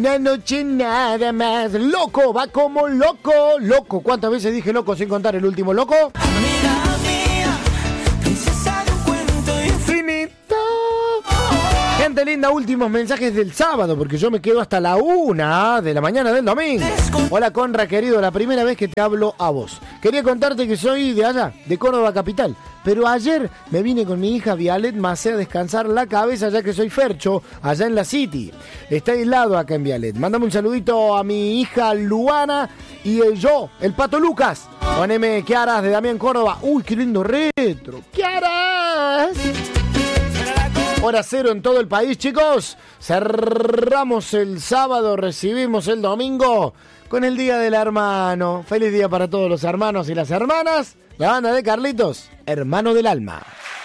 Una noche nada más. Loco, va como loco. Loco, ¿cuántas veces dije loco sin contar el último loco? Amiga mía, princesa de un cuento Finito. Gente linda, últimos mensajes del sábado, porque yo me quedo hasta la 1 de la mañana del domingo. Hola Conra, querido, la primera vez que te hablo a vos. Quería contarte que soy de allá, de Córdoba capital, pero ayer me vine con mi hija Vialet Macé a descansar la cabeza, ya que soy Fercho, allá en la City. Está aislado acá en Vialet. Mándame un saludito a mi hija Luana y yo, el Pato Lucas. Poneme ¿Qué harás? De Damián Córdoba. Uy, qué lindo retro. ¿Qué harás? Hora cero en todo el país, chicos. Cerramos el sábado, recibimos el domingo con el Día del Hermano. Feliz día para todos los hermanos y las hermanas. La banda de Carlitos, hermano del alma.